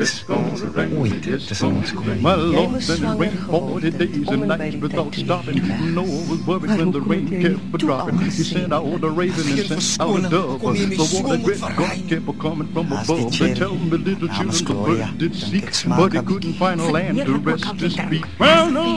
ooit tezamen geweest. My Lord, then it rained 40 days and nights without stopping. Noah was worried when the rain kept dropping. He sent out a raven and sent out a dove. The water grit God kept coming from above. They tell me little children the bird did seek, but he couldn't find a land to rest his feet. Well, no.